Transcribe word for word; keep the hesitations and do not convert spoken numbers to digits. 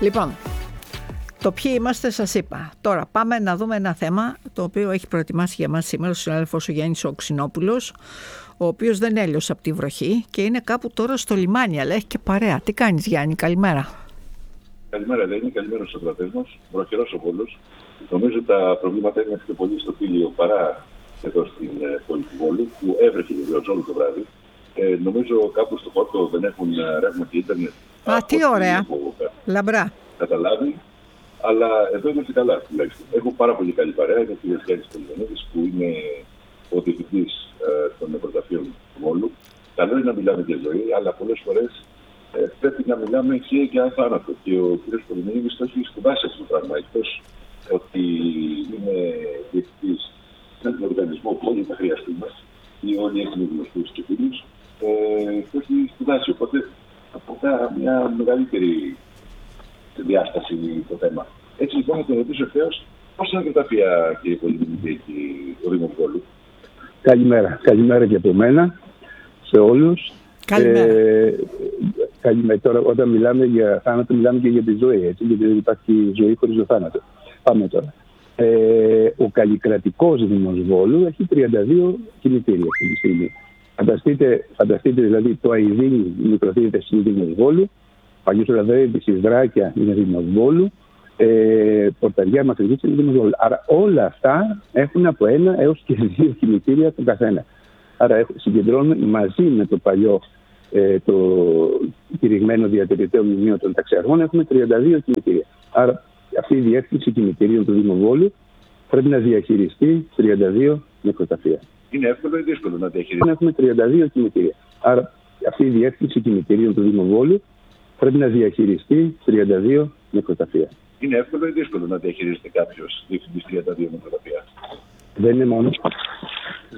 Λοιπόν, το ποιοι είμαστε σας είπα. Τώρα πάμε να δούμε ένα θέμα το οποίο έχει προετοιμάσει για μας σήμερα ο συνάδελφος ο Γιάννης ο Ξινόπουλος, ο οποίος δεν έλειωσε από τη βροχή και είναι κάπου τώρα στο λιμάνι, αλλά έχει και παρέα. Τι κάνεις Γιάννη, καλημέρα. Καλημέρα Ελένη, καλημέρα στους ακροατές μας. Βροχερός ο Βόλος. Νομίζω τα προβλήματα είναι πιο πολύ στο Φίλιο παρά εδώ στην πόλη του Βόλου, που έβρεχε βεβαίως όλο το βράδυ. Ε, νομίζω κάπου στο Πόρτο δεν έχουν ρεύμα και ίντερνετ. Α, τι ωραία. Λαμπρά. Καταλάβει. Αλλά εδώ είμαστε καλά τουλάχιστον. Έχω πάρα πολύ καλή παρέα. Είναι ο κ. Γιάννης Πολυδονίδης, που είναι ο διευθυντής ε, των νεκροταφείων του Βόλου. Καλό είναι να μιλάμε για ζωή, αλλά πολλές φορές ε, πρέπει να μιλάμε και για θάνατο. Και ο κ. Πολυδονίδης το έχει σπουδάσει αυτό το πράγμα. Εκτός ότι είναι διευθυντής σε έναν οργανισμό που όλοι θα χρειαστούμε, ή όλοι έχουν γνωστούς και φίλους, ε, το έχει σπουδάσει. Οπότε αποκτά μια μεγαλύτερη διάσταση το θέμα. Έτσι λοιπόν θα τον ρωτήσω ευθέως, πώς είναι η νεκροταφεία, κύριε Πολυδονίδη, και ο Δήμος Βόλου? Καλημέρα. Καλημέρα και από μένα σε όλους. Καλημέρα. Ε, καλημέρα. Τώρα όταν μιλάμε για θάνατο, μιλάμε και για τη ζωή, έτσι, γιατί δεν υπάρχει ζωή χωρίς το θάνατο. Πάμε τώρα. Ε, ο καλλικρατικός Δήμος Βόλου έχει τριάντα δύο κημητήρια αυτή τη στιγμή. Φανταστείτε, φανταστείτε δηλαδή το Αηδίνι μικροθύρεται στη Δήμος Βόλου, Παλιούς Ραδρέδης, Ισδράκια είναι Δήμος Βόλου, ε, Πορταριά Μακρυγής είναι Δήμος Βόλου. Άρα όλα αυτά έχουν από ένα έως και δύο κημητήρια τον καθένα. Άρα συγκεντρώνουμε μαζί με το παλιό ε, το κηρυγμένο διατηρηταίο μνημείο των ταξιαρχών, έχουμε τριάντα δύο κημητήρια. Άρα αυτή η διεύθυνση κημητήριων του Δήμου Βόλου πρέπει να διαχειριστεί τριάντα δύο νεκροταφεία. Είναι εύκολο ή δύσκολο να διαχειριστεί? Έχουμε τριάντα δύο κημητήρια. Άρα αυτή η διεύθυνση κημητήριων του Δήμου Βόλου πρέπει να διαχειριστεί τριάντα δύο νεκροταφεία. Είναι εύκολο ή δύσκολο να διαχειριστεί κάποιος διευθυντής τριάντα δύο νεκροταφεία? Δεν είναι μόνο.